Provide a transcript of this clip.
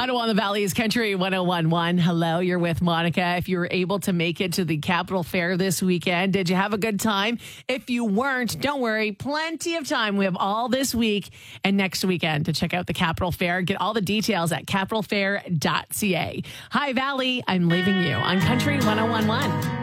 Ottawa on the Valley's Country 1011. Hello, you're with Monica. If you were able to make it to the Capital Fair this weekend, did you have a good time? If you weren't, don't worry. Plenty of time. We have all this week and next weekend to check out the Capital Fair. Get all the details at capitalfair.ca. Hi, Valley. I'm leaving you on Country 1011.